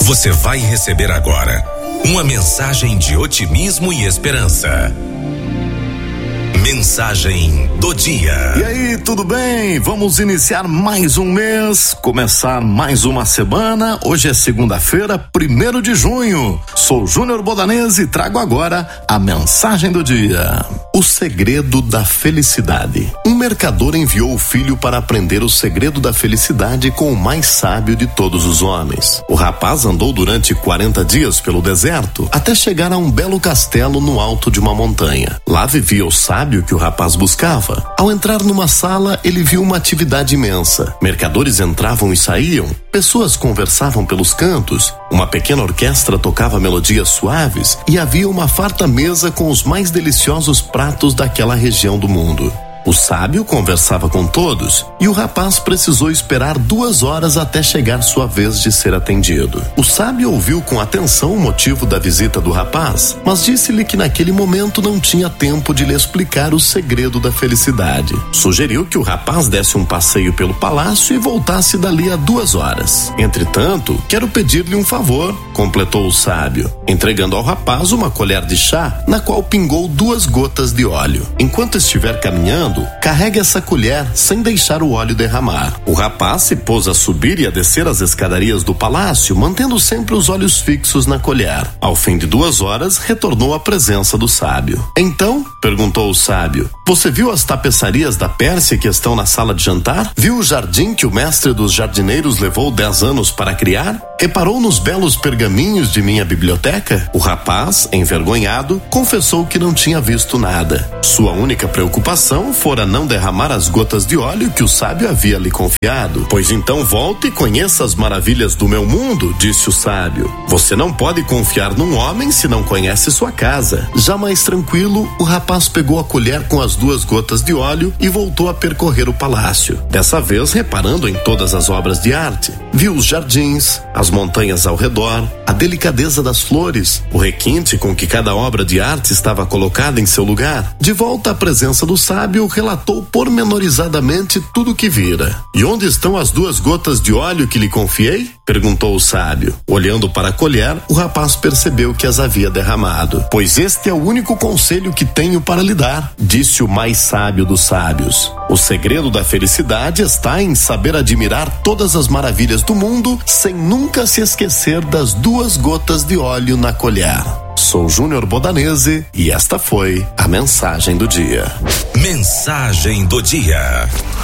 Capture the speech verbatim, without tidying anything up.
Você vai receber agora uma mensagem de otimismo e esperança. Mensagem do dia. E aí, tudo bem? Vamos iniciar mais um mês, começar mais uma semana. Hoje é segunda-feira, primeiro de junho. Sou Júnior Bodanese e trago agora a mensagem do dia. O segredo da felicidade. Um mercador enviou o filho para aprender o segredo da felicidade com o mais sábio de todos os homens. O rapaz andou durante quarenta dias pelo deserto até chegar a um belo castelo no alto de uma montanha. Lá vivia o sábio que o rapaz buscava. Ao entrar numa sala, ele viu uma atividade imensa. Mercadores entravam e saíam, pessoas conversavam pelos cantos, uma pequena orquestra tocava melodias suaves e havia uma farta mesa com os mais deliciosos pratos daquela região do mundo. O sábio conversava com todos e o rapaz precisou esperar duas horas até chegar sua vez de ser atendido. O sábio ouviu com atenção o motivo da visita do rapaz, mas disse-lhe que naquele momento não tinha tempo de lhe explicar o segredo da felicidade. Sugeriu que o rapaz desse um passeio pelo palácio e voltasse dali a duas horas. Entretanto, quero pedir-lhe um favor, completou o sábio, entregando ao rapaz uma colher de chá na qual pingou duas gotas de óleo. Enquanto estiver caminhando, carregue essa colher sem deixar o óleo derramar. O rapaz se pôs a subir e a descer as escadarias do palácio, mantendo sempre os olhos fixos na colher. Ao fim de duas horas, retornou à presença do sábio. Então, perguntou o sábio, você viu as tapeçarias da Pérsia que estão na sala de jantar? Viu o jardim que o mestre dos jardineiros levou dez anos para criar? Reparou nos belos pergaminhos de minha biblioteca? O rapaz, envergonhado, confessou que não tinha visto nada. Sua única preocupação fora não derramar as gotas de óleo que o sábio havia lhe confiado. Pois então volte e conheça as maravilhas do meu mundo, disse o sábio. Você não pode confiar num homem se não conhece sua casa. Já mais tranquilo, o rapaz pegou a colher com as duas gotas de óleo e voltou a percorrer o palácio. Dessa vez reparando em todas as obras de arte. Viu os jardins, as montanhas ao redor, a delicadeza das flores, o requinte com que cada obra de arte estava colocada em seu lugar. De volta à presença do sábio, relatou pormenorizadamente tudo o que vira. E onde estão as duas gotas de óleo que lhe confiei? Perguntou o sábio. Olhando para a colher, o rapaz percebeu que as havia derramado. Pois este é o único conselho que tenho para lhe dar, disse o mais sábio dos sábios. O segredo da felicidade está em saber admirar todas as maravilhas do mundo sem nunca se esquecer das duas gotas de óleo na colher. Sou Júnior Bodanese e esta foi a mensagem do dia. Mensagem do dia.